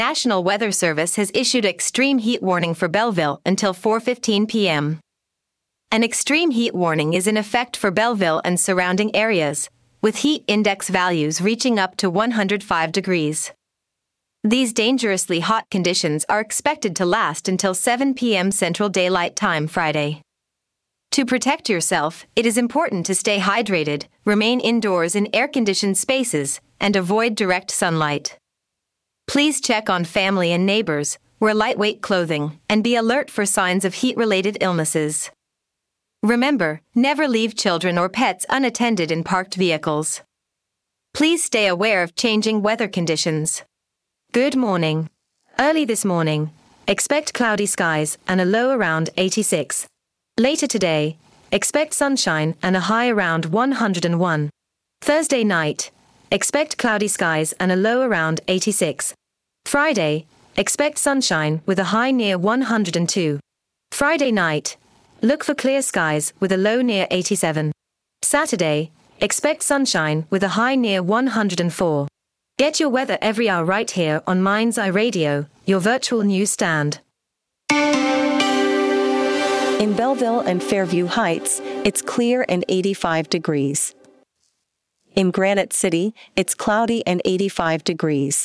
National Weather Service has issued extreme heat warning for Belleville until 4:15 p.m. An extreme heat warning is in effect for Belleville and surrounding areas, with heat index values reaching up to 105 degrees. These dangerously hot conditions are expected to last until 7 p.m. Central Daylight Time Friday. To protect yourself, it is important to stay hydrated, remain indoors in air-conditioned spaces, and avoid direct sunlight. Please check on family and neighbors, wear lightweight clothing, and be alert for signs of heat-related illnesses. Remember, never leave children or pets unattended in parked vehicles. Please stay aware of changing weather conditions. Good morning. Early this morning, expect cloudy skies and a low around 86. Later today, expect sunshine and a high around 101. Thursday night, expect cloudy skies and a low around 86. Friday, expect sunshine with a high near 102. Friday night, look for clear skies with a low near 87. Saturday, expect sunshine with a high near 104. Get your weather every hour right here on Mind's Eye Radio, your virtual news stand. In Belleville and Fairview Heights, it's clear and 85 degrees. In Granite City, it's cloudy and 85 degrees.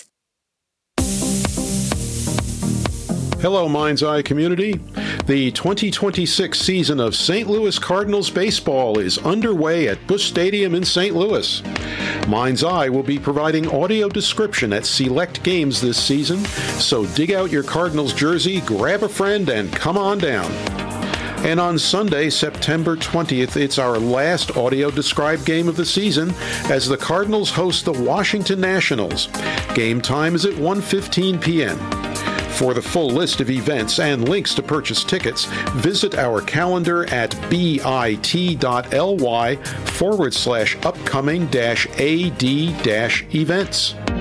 Hello, Mind's Eye community. The 2026 season of St. Louis Cardinals baseball is underway at Busch Stadium in St. Louis. Mind's Eye will be providing audio description at select games this season, so dig out your Cardinals jersey, grab a friend, and come on down. And on Sunday, September 20th, it's our last audio-described game of the season as the Cardinals host the Washington Nationals. Game time is at 1:15 p.m. For the full list of events and links to purchase tickets, visit our calendar at bit.ly/upcoming-ad-events.